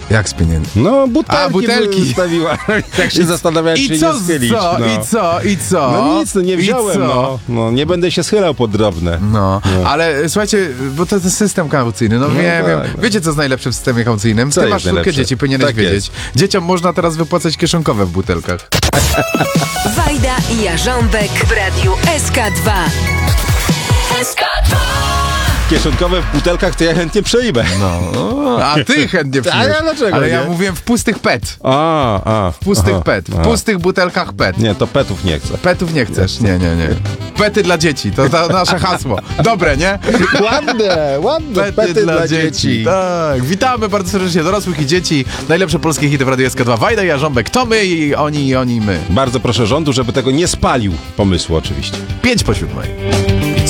Jak z pieniędzy? No, butelki. Zostawiła. Tak się zastanawiałem, czy nie schylić. I co? No nic, no nie wziąłem, no. Nie będę się schylał pod drobne. No, ale słuchajcie, bo to jest system kaucyjny, wiem. Wiecie, co jest najlepsze w systemie kaucyjnym? Co Ty jest masz czwórkę najlepsze? dzieci, powinieneś Tak wiedzieć. jest. Dzieciom można teraz wypłacać kieszonkowe w butelkach. Wajda i Jarząbek w Radiu SK2. SK2! Kieszonkowe w butelkach to ja chętnie przejmę. A ty chętnie przyjmiesz. A ja dlaczego Ale nie? ja mówiłem w pustych PET. W Pustych PET. W pustych butelkach PET. Nie, to petów nie chcę. Petów nie chcesz? Nie. Pety dla dzieci, to nasze hasło. Dobre, nie? Ładne. Pety dla dzieci. Tak, witamy bardzo serdecznie dorosłych i dzieci. Najlepsze polskie hity w Radiu SK2. Wajda i Jarząbek. To my i oni my. Bardzo proszę rządu, żeby tego nie spalił pomysłu oczywiście. 5 po 7.